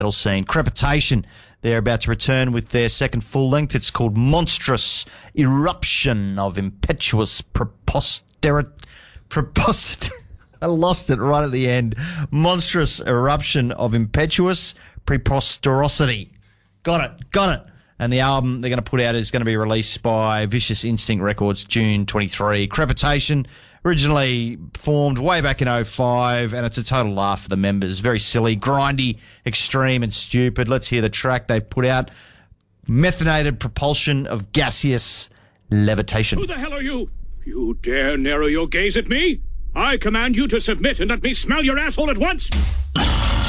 metal scene. Crepitation, they're about to return with their second full length. It's called Monstrous Eruption of Impetuous I lost it right at the end. Monstrous Eruption of Impetuous Preposterosity. Got it. And the album they're going to put out is going to be released by Vicious Instinct Records, June 23. Crepitation, originally formed way back in 2005, and it's a total laugh for the members. Very silly, grindy, extreme, and stupid. Let's hear the track they've put out. Methanated Propulsion of Gaseous Levitation. Who the hell are you? You dare narrow your gaze at me? I command you to submit and let me smell your asshole at once!